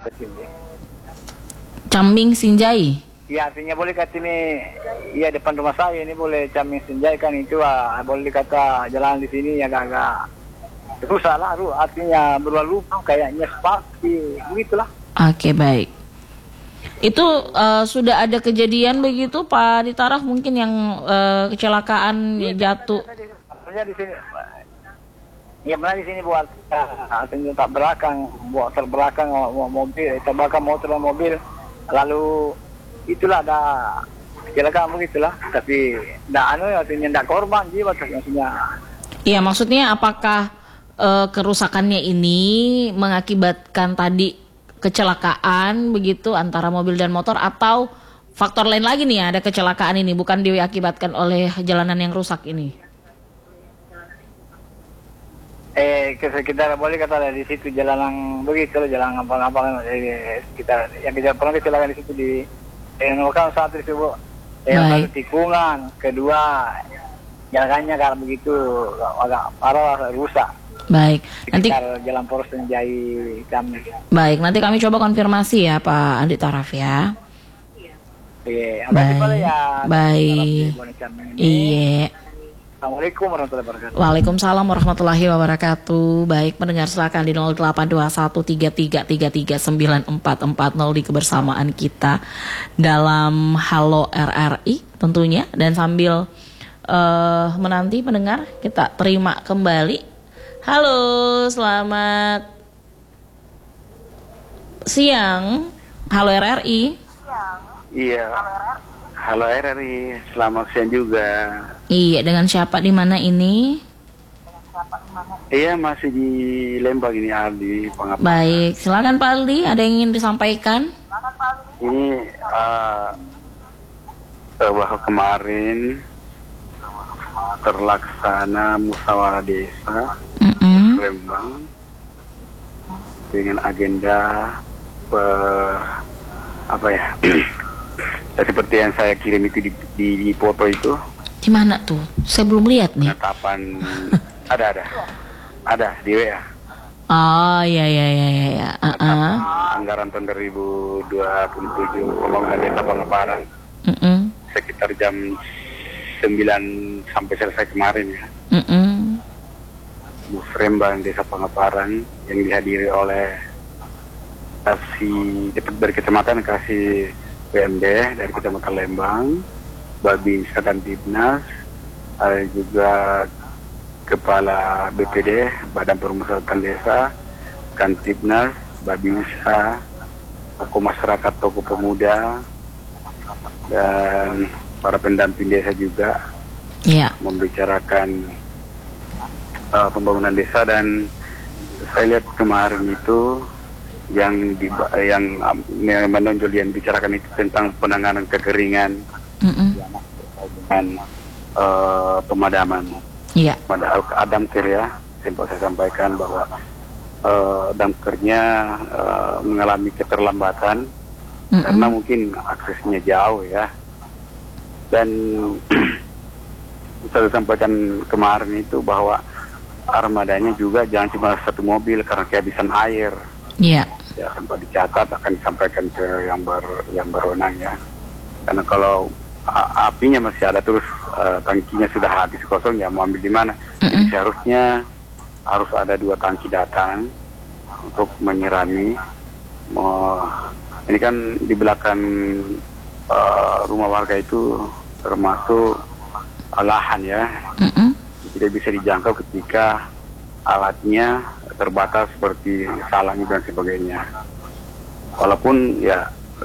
ke sini. Cambing Sinjai. Ya artinya boleh kata ini, ya depan rumah saya ini boleh Cambing Sinjai kan itu boleh dikata jalan di sini agak-agak rusak lah, artinya berlalu kayaknya seperti begitulah. Oke, baik. Itu sudah ada kejadian begitu Pak Ditaraf mungkin yang kecelakaan jatuh. Artinya di sini, ya benar di sini buat artinya tak belakang, buat terbelakang mobil, terbelakang motor dan mobil, lalu itulah ada kecelakaan begitulah, tapi artinya tidak korban jiwa maksudnya. Iya, maksudnya apakah kerusakannya ini mengakibatkan tadi kecelakaan begitu antara mobil dan motor atau faktor lain lagi nih ada kecelakaan ini bukan diakibatkan oleh jalanan yang rusak ini? Kita boleh kata di situ jalan begitu loh, jalan apa kita yang kita pernah kecelakaan di situ di kan satu disebut tikungan, kedua jalannya kalau begitu agak parah rusak. Baik, nanti jalan Poros Sinjai kami. Baik, nanti kami coba konfirmasi ya Pak Andi Taraf ya. Iya, baik. Iya. Assalamualaikum warahmatullahi wabarakatuh. Waalaikumsalam warahmatullahi wabarakatuh. Baik, pendengar silakan di 082133394440 di kebersamaan kita dalam Halo RRI tentunya, dan sambil menanti pendengar kita terima kembali. Halo, selamat siang. Halo RRI. Iya. Halo RRI, selamat siang juga. Iya, dengan siapa di mana ini? Iya, masih di Lembang ini Aldi Pengaparan. Baik, silakan Pak Aldi, ada yang ingin disampaikan? Ini bahwa kemarin terlaksana musyawarah desa Lembang dengan agenda seperti yang saya kirim itu di foto itu. Di mana tuh? Saya belum lihat nih. Penetapan ada di WA. Oh iya. Anggaran tahun 2027 pembangunan desa Pengaparan. Sekitar jam 9 sampai selesai kemarin ya. Musrembang Desa Pengaparan yang dihadiri oleh dari kecamatan kasih PMD dari Kecamatan Lembang, Babinsa dan Dibnas, ada juga Kepala BPD, Badan Permusyawaratan Desa, Kantibnas, Babinsa, tokoh masyarakat, tokoh pemuda, dan para pendamping desa juga membicarakan pembangunan desa. Dan saya lihat kemarin itu yang menonjol yang bicarakan itu tentang penanganan kekeringan dan pemadaman. Pada damker ya, sempat saya sampaikan bahwa damkernya mengalami keterlambatan karena mungkin aksesnya jauh ya. Dan saya sampaikan kemarin itu bahwa armadanya juga jangan cuma satu mobil karena kehabisan air. Ya, sempat dicatat akan disampaikan ke yang berwenang ya. Karena kalau apinya masih ada terus tangkinya sudah habis kosong ya mau ambil di mana? Jadi seharusnya harus ada 2 tangki datang untuk menyirami. Ini kan di belakang rumah warga itu termasuk lahan ya. Tidak bisa dijangkau ketika alatnya terbatas seperti salang dan sebagainya. Walaupun ya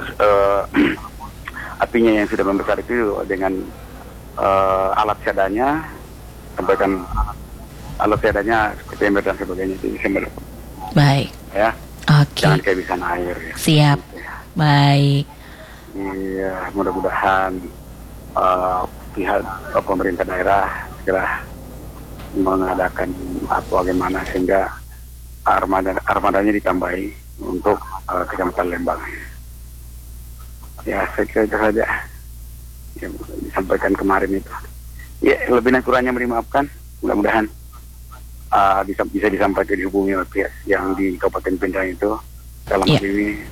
apinya yang sudah membesar itu dengan alat seadanya, sampaikan alat seadanya seperti ember dan sebagainya itu bisa melakukan. Baik. Ya. Oke. Jangan kehabisan air. Ya. Siap. Ya. Baik. Iya, mudah-mudahan pihak pemerintah daerah segera mengadakan bagaimana sehingga armadanya ditambahi untuk Kecamatan Lembang. Ya, saya kira itu saja yang disampaikan kemarin itu. Ya, lebih dan kurangnya dimaafkan. Mudah-mudahan bisa disampaikan dihubungi oleh pihak yang di Kabupaten Pindrang itu dalam hal ini.